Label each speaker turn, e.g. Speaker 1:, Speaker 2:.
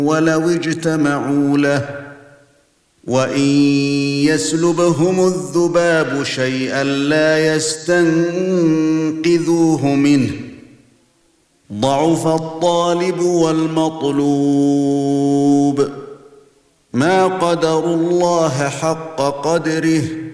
Speaker 1: ولو اجتمعوا له وإن يسلبهم الذباب شيئا لا يستنقذوه منه ضعف الطالب والمطلوب ما قدروا الله حق قدره